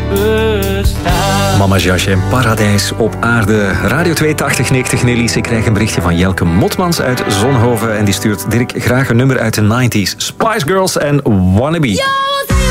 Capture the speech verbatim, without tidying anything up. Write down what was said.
bestaan. Mama Jasje en Paradijs op aarde. Radio twee tachtig negentig Nelly's. Ik krijg een berichtje van Jelke Motmans uit Zonhoven. En die stuurt Dirk graag een nummer uit de negentig. Spice Girls en Wannabe. Ja!